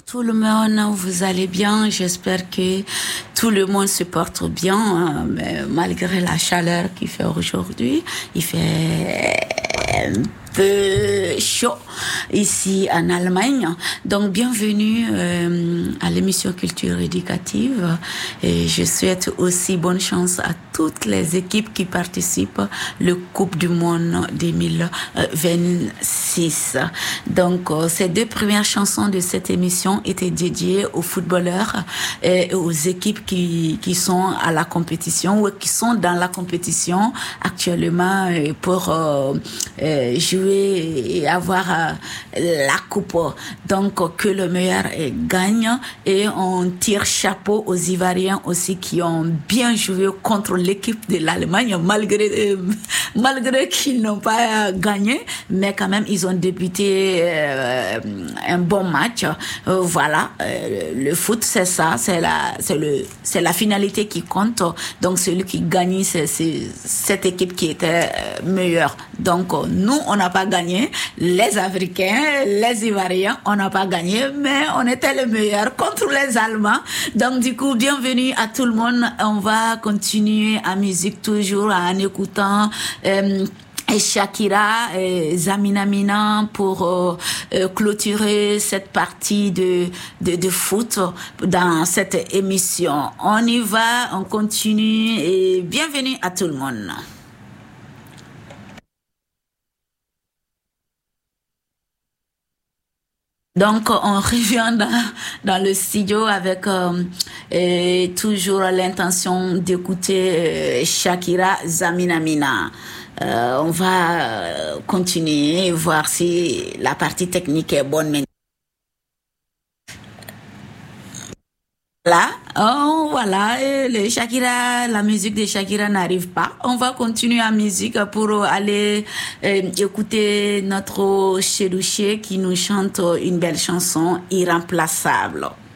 Tout le monde, vous allez bien. J'espère que tout le monde se porte bien, hein, mais malgré la chaleur qu'il fait aujourd'hui. Il fait un peu chaud ici en Allemagne. Donc, bienvenue à l'émission Culture éducative. Et je souhaite aussi bonne chance à toutes les équipes qui participent à la Coupe du Monde 2026. Donc, ces deux premières chansons de cette émission étaient dédiées aux footballeurs et aux équipes qui sont à la compétition ou qui sont dans la compétition actuellement pour jouer et avoir la coupe. Donc, que le meilleur gagne, et on tire chapeau aux Ivoiriens aussi qui ont bien joué contre l'équipe de l'Allemagne malgré qu'ils n'ont pas gagné, mais quand même ils ont débuté un bon match. Voilà, le foot c'est ça, c'est la finalité qui compte. Donc celui qui gagne c'est cette équipe qui était meilleure. Donc nous on n'a pas gagné, les Africains, les Ivoiriens, on n'a pas gagné, mais on était les meilleurs contre les Allemands. Donc du coup, bienvenue à tout le monde. On va continuer à musique toujours en écoutant et Shakira et Zamina Mina pour clôturer cette partie de foot dans cette émission. On y va, on continue et bienvenue à tout le monde. Donc, on revient dans le studio avec toujours l'intention d'écouter Shakira Zamina Mina. On va continuer et voir si la partie technique est bonne. Là, voilà, la musique de Shakira n'arrive pas. On va continuer en musique pour aller écouter notre Cherouché qui nous chante une belle chanson irremplaçable.